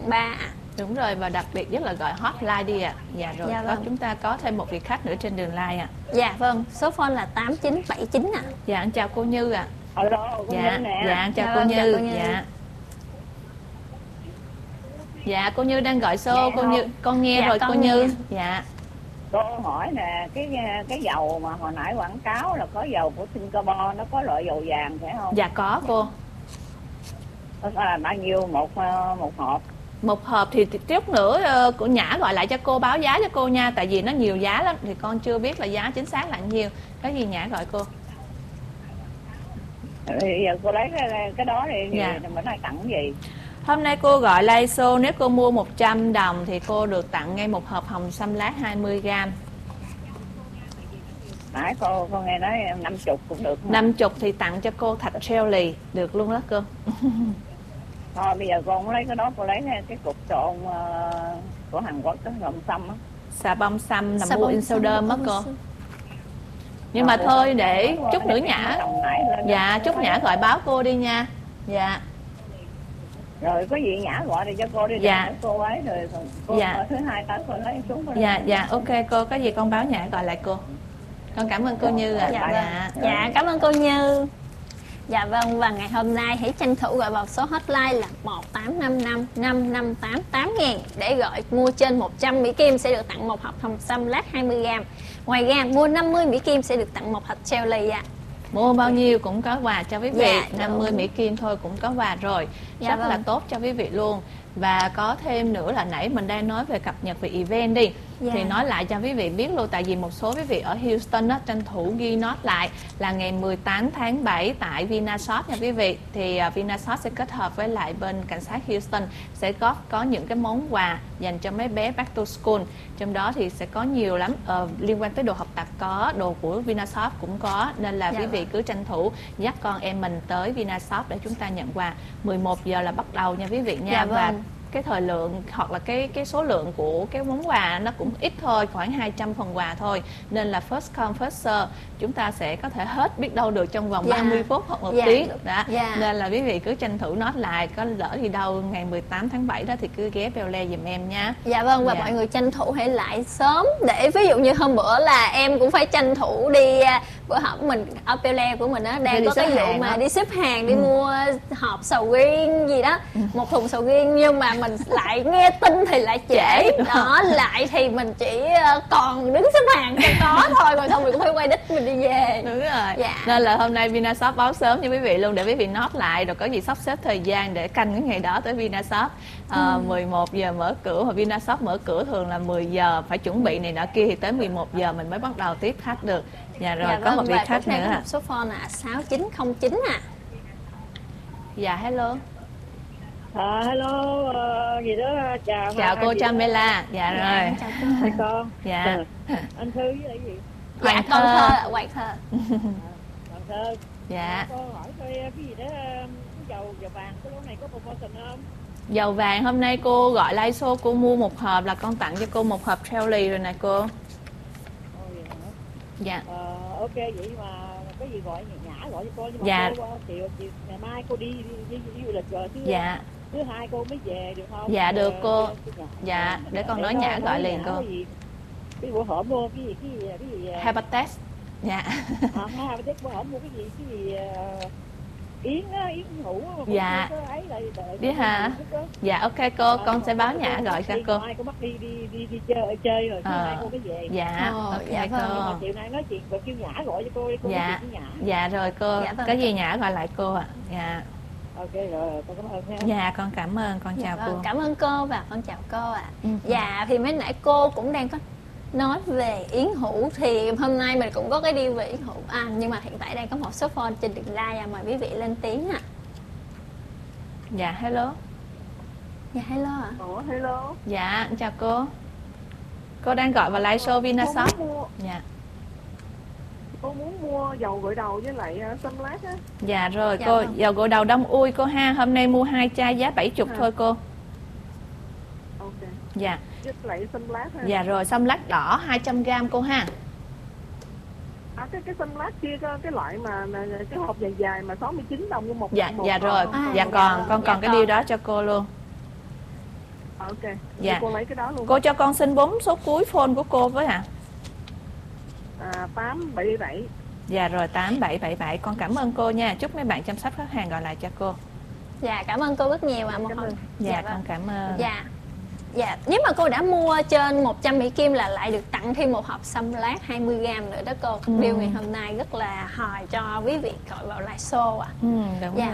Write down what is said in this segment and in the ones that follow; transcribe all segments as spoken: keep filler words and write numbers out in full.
ba. Đúng rồi, và đặc biệt nhất là gọi hotline đi ạ. À. Dạ rồi, dạ, có vâng. chúng ta có thêm một vị khách nữa trên đường line ạ. À. Dạ vâng, số phone là tám chín bảy chín ạ. À. Dạ, anh chào cô Như ạ. À. Alo, cô dạ, Như nè. Dạ, anh chào, dạ, cô, vâng, Như. chào cô Như. Dạ. Dạ, cô Như đang gọi số, dạ, cô không? Như, con nghe dạ, rồi con cô nghe. Như. Dạ. Cô hỏi nè, cái cái dầu mà hồi nãy quảng cáo là có dầu của Singapore, nó có loại dầu vàng phải không? Dạ có cô. Nó là bao nhiêu một một hộp? Một hộp thì chút nữa của Nhã gọi lại cho cô báo giá cho cô nha, tại vì nó nhiều giá lắm thì con chưa biết là giá chính xác là nhiêu. Cái gì Nhã gọi cô. Thì giờ cô lấy cái, cái đó thì, dạ. thì mình nói tặng gì? Hôm nay cô gọi Laiso, nếu cô mua một trăm đồng thì cô được tặng ngay một hộp hồng xăm lát hai mươi gam. Nãy cô cô nghe nói năm mươi cũng được. năm mươi thì tặng cho cô thạch jelly được luôn đó cô. Thôi bây giờ cô không lấy cái đó, cô lấy cái cục trộn uh, của Hàn Quốc, cái hồng xăm á. Xà bông xăm là Xà mua bông Insoderm á cô. xăm. Nhưng mà thôi để chút nữa Nhã. Dạ, chút Nhã gọi báo cô đi nha. Dạ. Rồi có gì Nhã gọi thì cho cô đi. Dạ. Để cô ấy rồi cô dạ. thứ hai tới cô lấy xuống. Cô dạ, dạ, ok cô, có gì con báo Nhã gọi lại cô. Con cảm ơn cô Như ạ. À. Dạ, dạ. Vâng. dạ, cảm ơn cô Như. Dạ vâng, và ngày hôm nay hãy tranh thủ gọi vào số hotline là một tám năm năm năm năm tám tám ngàn để gọi mua trên một trăm Mỹ Kim sẽ được tặng một hộp hồng xăm lát hai mươi gam. Ngoài ra mua năm mươi Mỹ Kim sẽ được tặng một hộp jelly ạ. À. Mua bao nhiêu cũng có quà cho quý vị. Dạ, năm mươi Mỹ Kim thôi cũng có quà rồi. Dạ, rất vâng. là tốt cho quý vị luôn. Và có thêm nữa là nãy mình đang nói về cập nhật về event đi. Dạ. Thì nói lại cho quý vị biết luôn, tại vì một số quý vị ở Houston đó, tranh thủ ghi note lại là ngày mười tám tháng bảy tại Vinashop nha quý vị. Thì uh, Vinashop sẽ kết hợp với lại bên cảnh sát Houston sẽ có có những cái món quà dành cho mấy bé back to school. Trong đó thì sẽ có nhiều lắm uh, liên quan tới đồ học tập có, đồ của Vinashop cũng có, nên là dạ, quý vị cứ tranh thủ dắt con em mình tới Vinashop để chúng ta nhận quà. mười một giờ là bắt đầu nha quý vị nha. Dạ, vâng. Và cái thời lượng hoặc là cái cái số lượng của cái món quà nó cũng ít thôi, khoảng hai trăm phần quà thôi, nên là first come first serve, chúng ta sẽ có thể hết biết đâu được trong vòng dạ. ba mươi phút hoặc một dạ. tiếng đó. dạ. Nên là quý vị cứ tranh thủ note lại, có lỡ gì đâu ngày mười tám tháng bảy đó thì cứ ghé Bel Air giùm em nha. Dạ vâng, và dạ. mọi người tranh thủ hãy lại sớm, để ví dụ như hôm bữa là em cũng phải tranh thủ đi, bữa hổm mình ở Bel Air của mình đó đang có cái vụ mà đó. đi xếp hàng đi ừ. mua hộp sầu riêng gì đó, ừ. một thùng sầu riêng, nhưng mà mình lại nghe tin thì lại trễ đó, lại thì mình chỉ còn đứng xếp hàng cho có thôi, rồi thôi mình cũng phải quay đích mình đi về. Đúng rồi. Dạ. Nên là hôm nay Vinashop báo sớm cho quý vị luôn, để quý vị note lại, rồi có gì sắp xếp thời gian để canh cái ngày đó tới Vinashop. À, ừ. mười một giờ mở cửa, hoặc Vinashop mở cửa thường là mười giờ, phải chuẩn bị này nọ kia, thì tới mười một giờ mình mới bắt đầu tiếp khách được. Dạ rồi, dạ, có vâng, một vị khách nữa. Có một số phone là sáu chín không chín à. Dạ hello. À, hello, uh, gì đó chào. Chào cô Chamela. Dạ, dạ rồi. Chào cô. con. Dạ. À, anh Thư với lại gì? Dạ Hoàng con Thơ. Thơ, Hoàng Thơ. Hoàng Thơ. Dạ. Cô hỏi tôi cái gì đó, cái dầu dầu vàng cái lúc này có promotion không? Dầu vàng hôm nay cô gọi Laiso, cô mua một hộp là con tặng cho cô một hộp jelly rồi nè cô. Ồ, vậy hả? Dạ. Ờ, ok vậy mà có gì gọi Nhã gọi cho cô, nhưng mà dạ. cô chiều, chiều ngày mai cô đi đi, đi, đi du lịch rồi thứ dạ. thứ hai cô mới về được không? Dạ được cô. Dạ, dạ để con nói Nhã gọi liền cô. Gì? Cái bữa hổm mua cái gì cái gì cái gì Hepatitis. Dạ. À, Hepatitis bữa hổm mua cái gì cái gì uh, yến á, yến hũ. Dạ. Biết hả? Dạ ok cô, à, con sẽ báo Nhã gọi cho cô. Mai cô bắt đi đi đi đi chơi chơi rồi thứ à. hai cô mới về. Dạ. Ồ, ok dạ, cô. vâng. Nhưng mà chiều nay nói chuyện và kêu Nhã gọi cho cô đi, cô dạ. nói chuyện với Nhã. Dạ rồi cô. Dạ, vâng. Có gì Nhã gọi lại cô ạ. À. Dạ. Ok rồi, con cảm ơn nha. Dạ con cảm ơn, con chào dạ, cô. Vâng. Cảm ơn cô và con chào cô ạ. À. Ừ. Dạ thì mấy nãy cô cũng đang có nói về yến hũ, thì hôm nay mình cũng có cái deal về yến hũ à, nhưng mà hiện tại đang có một số phone trên đường live à, mời quý vị lên tiếng ạ. À. Dạ hello. Dạ hello ạ. À. Ủa hello. Dạ chào cô. Cô đang gọi vào Laiso Vinashop. Mua... Dạ. Cô muốn mua dầu gội đầu với lại uh, sunlight á. Dạ rồi dạ, cô, vâng. dầu gội đầu đông ui cô ha, hôm nay mua hai chai giá bảy mươi à. thôi cô. Ok. Dạ. Với lại sunlight ha. Dạ rồi, xăm lát đỏ hai trăm gam cô ha. À, cái cái sunlight kia cái, cái loại mà, mà cái hộp dài dài mà sáu mươi chín đồng một. Dạ một dạ rồi. À, dạ còn con dạ còn cái điều đó cho cô luôn. Ok. Dạ. Cô lấy cái đó luôn. Cô cho con xin bốn số cuối phone của cô với ạ. À, tám bảy bảy. Dạ rồi, tám bảy bảy bảy. Con cảm ơn cô nha. Chúc mấy bạn chăm sóc khách hàng gọi lại cho cô. Dạ cảm ơn cô rất nhiều ạ. À. Cảm ơn. Dạ, Dạ con vâng. cảm ơn. Dạ. Dạ, nếu mà cô đã mua trên một trăm Mỹ Kim là lại được tặng thêm một hộp sâm lát hai mươi gam nữa đó cô. Ừ. Điều ngày hôm nay rất là hời cho quý vị gọi vào live show ạ. À. Ừ, đúng Dạ. rồi.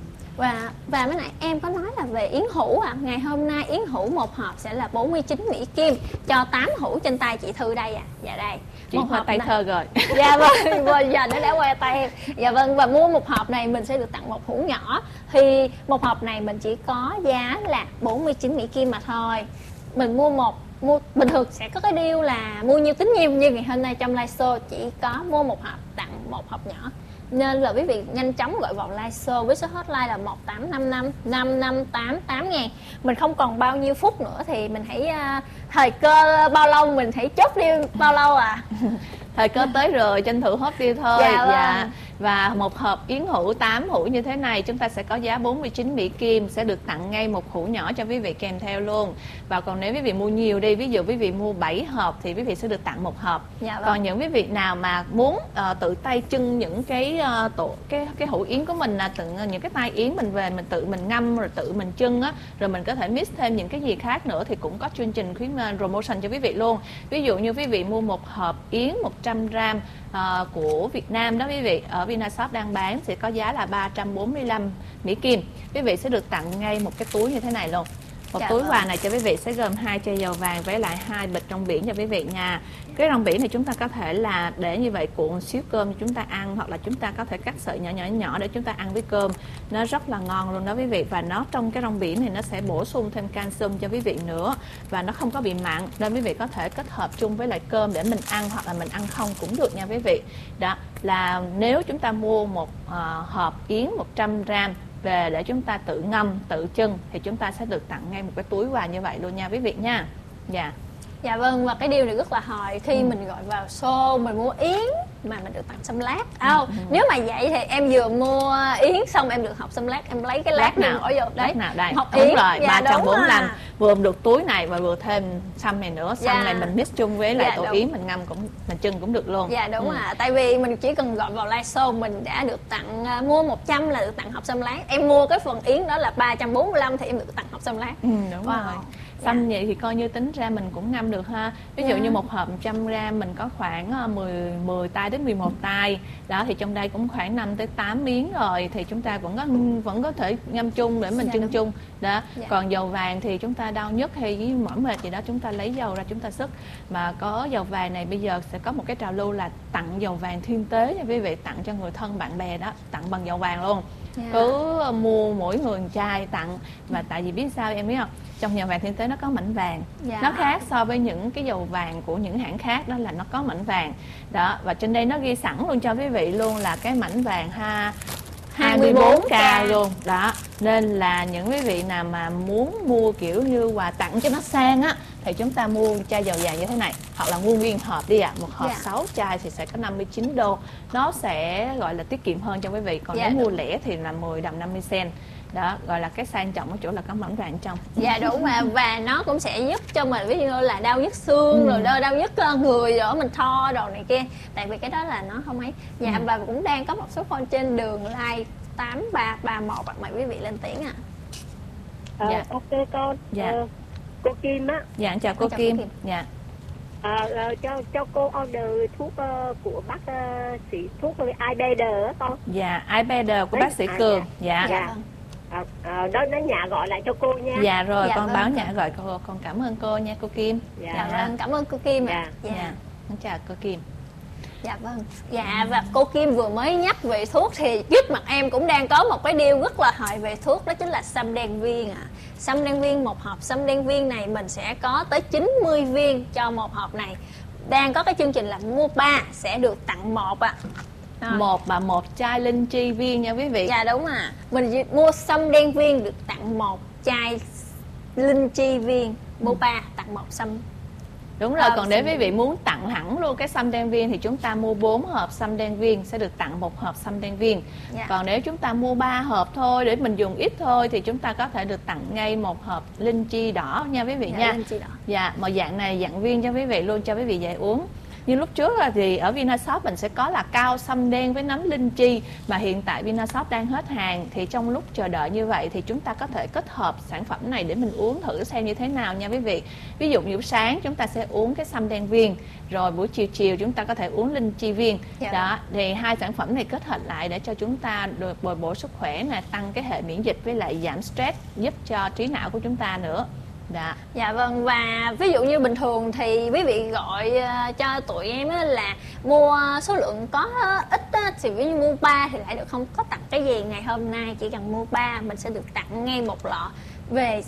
Và và mới nãy em có nói là về yến hũ ạ. À. Ngày hôm nay yến hũ một hộp sẽ là bốn mươi chín Mỹ Kim cho tám hũ trên tay chị Thư đây ạ. À. Dạ đây. Chị hoa tay này... thơ rồi. Dạ vâng, bây giờ nó đã qua tay em. Dạ vâng, và mua một hộp này mình sẽ được tặng một hũ nhỏ. Thì một hộp này mình chỉ có giá là bốn mươi chín Mỹ Kim mà thôi. Mình mua một mua bình thường sẽ có cái deal là mua nhiều tính nhiều, như ngày hôm nay trong live show chỉ có mua một hộp tặng một hộp nhỏ, nên là quý vị nhanh chóng gọi vào live show với số hotline là một tám năm năm năm năm tám tám ngàn. Mình không còn bao nhiêu phút nữa thì mình hãy uh, thời cơ bao lâu mình hãy chốt deal bao lâu à. Thời cơ tới rồi, tranh thủ hot deal thôi. Dạ, vâng. Dạ. Và một hộp yến hũ tám hũ như thế này chúng ta sẽ có giá bốn mươi chín Mỹ Kim, sẽ được tặng ngay một hũ nhỏ cho quý vị kèm theo luôn. Và còn nếu quý vị mua nhiều đi, ví dụ quý vị mua bảy hộp thì quý vị sẽ được tặng một hộp. Dạ, vâng. Còn những quý vị nào mà muốn uh, tự tay trưng những cái uh, tổ cái cái hũ yến của mình, là tự những cái tay yến mình về mình tự mình ngâm rồi tự mình trưng á, rồi mình có thể mix thêm những cái gì khác nữa thì cũng có chương trình khuyến uh, promotion cho quý vị luôn. Ví dụ như quý vị mua một hộp yến một trăm gram uh, của Việt Nam đó quý vị, ở Vinashop đang bán sẽ có giá là ba trăm bốn mươi lăm Mỹ Kim. Quý vị sẽ được tặng ngay một cái túi như thế này luôn. Một Dạ túi vâng. quà này cho quý vị sẽ gồm hai chai dầu vàng với lại hai bịch rong biển cho quý vị nha. Cái rong biển này chúng ta có thể là để như vậy cuộn xíu cơm chúng ta ăn, hoặc là chúng ta có thể cắt sợi nhỏ nhỏ nhỏ để chúng ta ăn với cơm. Nó rất là ngon luôn đó quý vị. Và nó trong cái rong biển này nó sẽ bổ sung thêm canxi cho quý vị nữa, và nó không có bị mặn nên quý vị có thể kết hợp chung với lại cơm để mình ăn, hoặc là mình ăn không cũng được nha quý vị. Đó là nếu chúng ta mua một uh, hộp yến một trăm gram về để chúng ta tự ngâm, tự trưng thì chúng ta sẽ được tặng ngay một cái túi quà như vậy luôn nha quý vị nha. Dạ. Dạ vâng, và cái điều này rất là hời khi ừ. mình gọi vào show mình mua yến mà mình được tặng sâm lát. À, ừ. Nếu mà vậy thì em vừa mua yến xong em được hộp sâm lát, em lấy cái lát nào bỏ vô đấy. Lát nào đây? Hộp đúng yến. rồi, Dạ, ba trăm bốn mươi lăm. à. Vừa được túi này và vừa thêm sâm này nữa. Sâm Dạ. này mình mix chung với lại Dạ, tổ đúng. yến mình ngâm cũng mình trưng cũng được luôn. Dạ đúng ừ. ạ. À. Tại vì mình chỉ cần gọi vào live show mình đã được tặng uh, mua một trăm là được tặng hộp sâm lát. Em mua cái phần yến đó là ba trăm bốn mươi lăm thì em được tặng hộp sâm lát. Ừ, đúng wow. rồi. Sâm vậy thì coi như tính ra mình cũng ngâm được ha. Ví dụ yeah. như một hộp một trăm gram mình có khoảng mười, mười tay đến mười một tay. Đó thì trong đây cũng khoảng năm tới tám miếng rồi, thì chúng ta vẫn có vẫn có thể ngâm chung để mình yeah, trưng chung. Đó. Yeah. Còn dầu vàng thì chúng ta đau nhức hay với mỏi mệt gì đó chúng ta lấy dầu ra chúng ta sức. Mà có dầu vàng này bây giờ sẽ có một cái trào lưu là tặng dầu vàng thiên tế nha quý vị, tặng cho người thân bạn bè đó, tặng bằng dầu vàng luôn. Yeah. Cứ mua mỗi người một chai tặng. Và tại vì biết sao em biết không, trong dầu vàng thiên tế nó có mảnh vàng. Yeah. Nó khác so với những cái dầu vàng của những hãng khác, đó là nó có mảnh vàng đó. Và trên đây nó ghi sẵn luôn cho quý vị luôn là cái mảnh vàng ha hai mươi bốn K luôn đó. Nên là những quý vị nào mà muốn mua kiểu như quà tặng cho nó sang á thì chúng ta mua chai dầu vàng như thế này, hoặc là mua nguyên hộp đi ạ. À. Một hộp yeah. sáu chai thì sẽ có năm mươi chín đô. Nó sẽ gọi là tiết kiệm hơn cho quý vị. Còn yeah, nếu mua lẻ thì là mười đồng năm mươi cent. Đó, gọi là cái sang trọng ở chỗ là có mảnh vàng trong. Dạ đúng mà. Và nó cũng sẽ giúp cho mình ví dụ như là đau nhức xương, ừ. rồi đau, đau nhức người rồi mình tho đồ này kia. Tại vì cái đó là nó không ấy. Dạ ừ. và cũng đang có một số phone trên đường like tám ba ba một, hoặc mời quý vị lên tiếng ạ. À. Dạ. Ok con. Dạ. Uh, cô Kim á. Dạ chào cô, chào Kim. cô Kim. Dạ. À, uh, cho cho cô order thuốc uh, của bác uh, sĩ thuốc iBetter á con. Dạ, iBetter của Đấy, bác sĩ à, Cường. Dạ. Dạ. dạ. À, à, đó nó nhà gọi lại cho cô nha. Dạ rồi, dạ, con vâng. báo nhà gọi cô. Con cảm ơn cô nha cô Kim. Dạ, dạ vâng, cảm ơn cô Kim ạ. Dạ. Dạ. Dạ. Dạ. Chào cô Kim. Dạ vâng. Dạ và cô Kim vừa mới nhắc về thuốc thì trước mặt em cũng đang có một cái deal rất là hời về thuốc, đó chính là sâm đen viên ạ. À. Sâm đen viên, một hộp sâm đen viên này mình sẽ có tới chín mươi viên cho một hộp này. Đang có cái chương trình là mua ba sẽ được tặng một ạ. À. Một và một chai linh chi viên nha quý vị. Dạ đúng à. Mình mua sâm đen viên được tặng một chai linh chi viên, mua ba tặng một sâm Đúng rồi, còn nếu quý vị muốn tặng hẳn luôn cái sâm đen viên thì chúng ta mua bốn hộp sâm đen viên sẽ được tặng một hộp sâm đen viên. Yeah. Còn nếu chúng ta mua ba hộp thôi để mình dùng ít thôi thì chúng ta có thể được tặng ngay một hộp linh chi đỏ nha quý vị. Yeah, nha. Linh chi đỏ. Dạ, mà dạng này dạng viên cho quý vị luôn, cho quý vị dễ uống. Như lúc trước thì ở Vinashop mình sẽ có là cao sâm đen với nấm linh chi, mà hiện tại Vinashop đang hết hàng, thì trong lúc chờ đợi như vậy thì chúng ta có thể kết hợp sản phẩm này để mình uống thử xem như thế nào nha quý vị. Ví dụ như buổi sáng chúng ta sẽ uống cái sâm đen viên, rồi buổi chiều chiều chúng ta có thể uống linh chi viên. Dạ. Đó, thì hai sản phẩm này kết hợp lại để cho chúng ta được bồi bổ sức khỏe nè, tăng cái hệ miễn dịch với lại giảm stress, giúp cho trí não của chúng ta nữa. Dạ. Dạ vâng, và ví dụ như bình thường thì quý vị gọi uh, cho tụi em á là mua số lượng có ít á, thì ví dụ như mua ba thì lại được không có tặng cái gì. Ngày hôm nay chỉ cần mua ba mình sẽ được tặng ngay một lọ về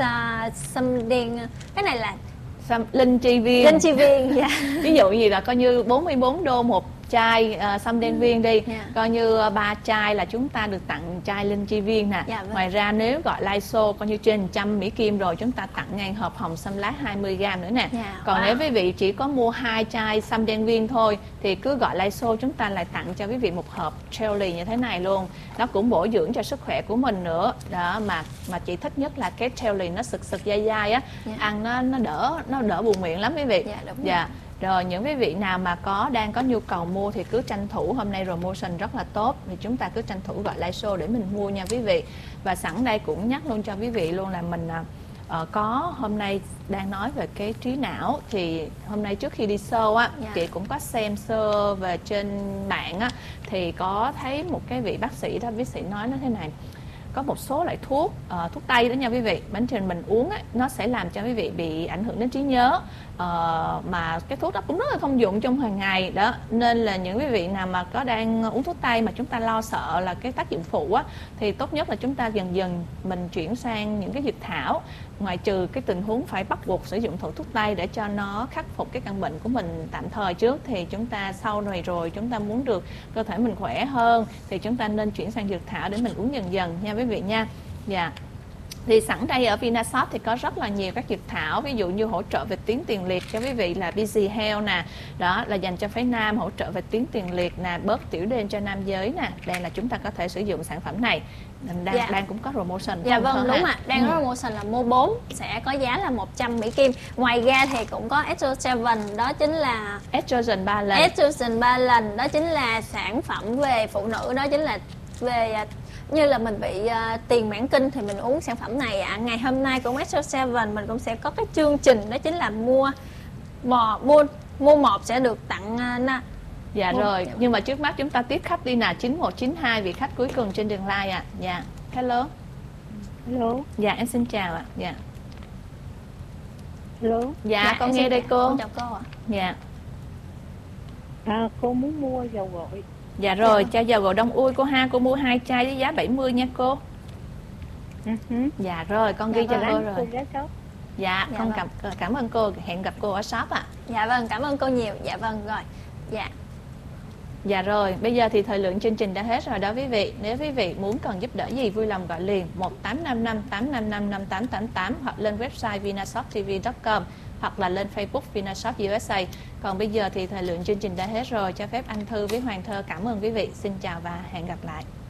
sâm đen. Cái này là sâm linh chi viên. Linh chi viên, dạ. Ví dụ gì là coi như bốn mươi bốn đô một chai uh, sâm đen viên đi, yeah. Coi như ba uh, chai là chúng ta được tặng chai linh chi viên nè. Yeah, vâng. Ngoài ra nếu gọi Lyso coi như trên một trăm Mỹ Kim rồi chúng ta tặng ngay hộp hồng sâm lá hai mươi gam nữa nè. Yeah, còn wow. Nếu quý vị chỉ có mua hai chai sâm đen viên thôi thì cứ gọi Lyso chúng ta lại tặng cho quý vị một hộp Jelly như thế này luôn. Nó cũng bổ dưỡng cho sức khỏe của mình nữa. Đó, mà mà chị thích nhất là cái Jelly nó sực sực dai dai á, yeah. Ăn nó nó đỡ nó đỡ buồn miệng lắm quý vị. Yeah, đúng dạ. Rồi những quý vị nào mà có đang có nhu cầu mua thì cứ tranh thủ, hôm nay promotion rất là tốt thì chúng ta cứ tranh thủ gọi Lyso để mình mua nha quý vị. Và sẵn đây cũng nhắc luôn cho quý vị luôn là mình uh, có hôm nay đang nói về cái trí não, thì hôm nay trước khi đi show á, yeah. Chị cũng có xem sơ về trên mạng á, thì có thấy một cái vị bác sĩ đó, bác sĩ nói nó thế này: có một số loại thuốc, uh, thuốc tây đó nha quý vị, bánh trình mình uống ấy, nó sẽ làm cho quý vị bị ảnh hưởng đến trí nhớ, uh, mà cái thuốc đó cũng rất là thông dụng trong hàng ngày đó, nên là những quý vị nào mà có đang uống thuốc tây mà chúng ta lo sợ là cái tác dụng phụ á, thì tốt nhất là chúng ta dần dần mình chuyển sang những cái dược thảo, ngoại trừ cái tình huống phải bắt buộc sử dụng thuốc tây để cho nó khắc phục cái căn bệnh của mình tạm thời trước, thì chúng ta sau này rồi chúng ta muốn được cơ thể mình khỏe hơn thì chúng ta nên chuyển sang dược thảo để mình uống dần dần nha quý vị nha. Dạ. Thì sẵn đây ở Vinashop thì có rất là nhiều các dược thảo, ví dụ như hỗ trợ về tuyến tiền liệt cho quý vị là Busy Health nè, đó là dành cho phái nam, hỗ trợ về tuyến tiền liệt nè, bớt tiểu đêm cho nam giới nè. Đây là chúng ta có thể sử dụng sản phẩm này. Đang, dạ. đang cũng có promotion. Dạ vâng, đúng ạ. Đang ừ. có promotion là mua bốn sẽ có giá là một trăm Mỹ Kim. Ngoài ra thì cũng có Estrogen, đó chính là Estrogen ba lần. Estrogen ba lần, đó chính là sản phẩm về phụ nữ, đó chính là về như là mình bị uh, tiền mãn kinh thì mình uống sản phẩm này ạ. À. Ngày hôm nay của Metro Seven mình cũng sẽ có cái chương trình, đó chính là mua mò, mua mua một sẽ được tặng uh, na. Dạ mua, rồi, dạ. Nhưng mà trước mắt chúng ta tiếp khách đi nè, chín một chín hai vị khách cuối cùng trên đường line ạ. À. Dạ. Hello. Hello. Dạ em xin chào ạ. À. Dạ. Hello. Dạ, dạ con nghe đây cô. Con chào cô ạ. À. Dạ. À, cô muốn mua dầu gội. Dạ rồi, chai dầu gội đông ui cô ha, cô mua hai chai với giá bảy mươi nha cô. Uh-huh. Dạ rồi, con ghi dạ, cho cô rồi. Dạ, dạ con vâng. cảm, cảm ơn cô, hẹn gặp cô ở shop ạ. À. Dạ vâng, cảm ơn cô nhiều. Dạ vâng rồi. Dạ. Dạ rồi, bây giờ thì thời lượng chương trình đã hết rồi đó quý vị. Nếu quý vị muốn cần giúp đỡ gì vui lòng gọi liền một tám năm năm tám năm năm năm tám tám tám hoặc lên website vinashop t v chấm com hoặc là lên Facebook Vinashop u ét a. Còn bây giờ thì thời lượng chương trình đã hết rồi, cho phép Anh Thư với Hoàng Thơ cảm ơn quý vị. Xin chào và hẹn gặp lại.